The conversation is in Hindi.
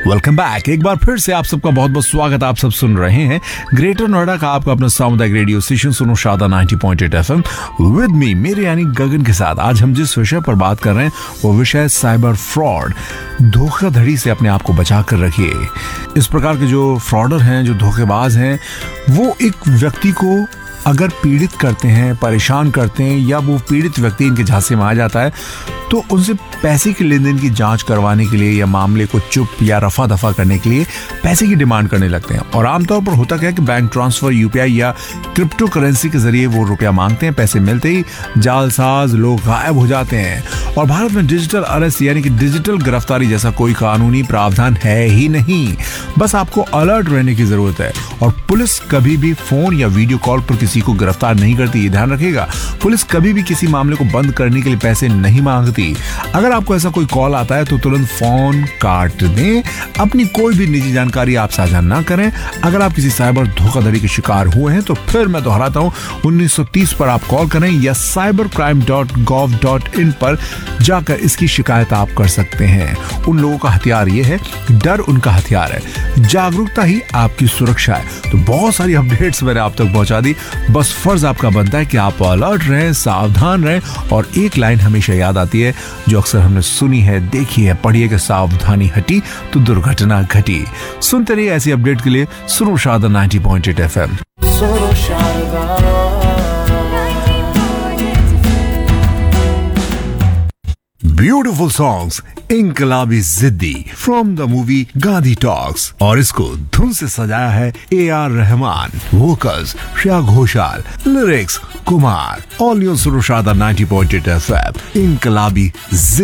Welcome back. एक बार फिर से आप सबका बहुत बहुत स्वागत। आप सब सुन रहे हैं ग्रेटर नोएडा का आपका अपना सामुदायिक रेडियो स्टेशन सुनो शादा 90.8 FM विद मी मेरे यानी गगन के साथ। आज हम जिस विषय पर बात कर रहे हैं वो विषय साइबर फ्रॉड। धोखाधड़ी से अपने आप को बचा कर रखिए। इस प्रकार के जो फ्रॉडर हैं, जो धोखेबाज हैं, वो एक व्यक्ति को अगर पीड़ित करते हैं, परेशान करते हैं, या वो पीड़ित व्यक्ति इनके झांसे में आ जाता है तो उनसे पैसे के लेन देन की जांच करवाने के लिए या मामले को चुप या रफा दफा करने के लिए पैसे की डिमांड करने लगते हैं। और आमतौर पर होता क्या है कि बैंक ट्रांसफर, यूपीआई या क्रिप्टो करेंसी के जरिए वो रुपया मांगते हैं। पैसे मिलते ही जालसाज लोग गायब हो जाते हैं। और भारत में डिजिटल अरेस्ट यानी कि डिजिटल गिरफ्तारी जैसा कोई कानूनी प्रावधान है ही नहीं। बस आपको अलर्ट रहने की जरूरत है। और पुलिस कभी भी फोन या वीडियो कॉल पर किसी को गिरफ्तार नहीं करती, ये ध्यान रखिएगा। पुलिस कभी भी किसी मामले को बंद करने के लिए पैसे नहीं मांगती। अगर आपको ऐसा कोई कॉल आता है तो तुरंत फोन काट दें। अपनी कोई भी निजी जानकारी आप साझा ना करें। अगर आप किसी साइबर धोखाधड़ी के शिकार हुए हैं तो फिर मैं दोहराता हूं 1930 पर आप कॉल करें या cybercrime.gov.in पर जाकर इसकी शिकायत आप कर सकते हैं। उन लोगों का हथियार ये है, डर उनका हथियार है, जागरूकता ही आपकी सुरक्षा है। तो बहुत सारी अपडेट्स मैंने आप तक पहुंचा दी। बस फर्ज आपका बनता है कि आप अलर्ट रहें, सावधान रहें। और एक लाइन हमेशा याद आती है जो अक्सर हमने सुनी है, देखी है, पढ़ी है कि सावधानी हटी तो दुर्घटना घटी। सुनते रहिए ऐसी अपडेट के लिए सुनो शादा 90.8 FM। सुनो शादा। ब्यूटिफुल सॉन्ग्स इनकलाबी जिद्दी from the movie Gandhi talks. और इसको धुन से सजाया है AR Rahman, vocals Shreya Ghoshal, lyrics Kumar. All news सुनो शादा 90.8 FM इनकलाबी जिद्दी।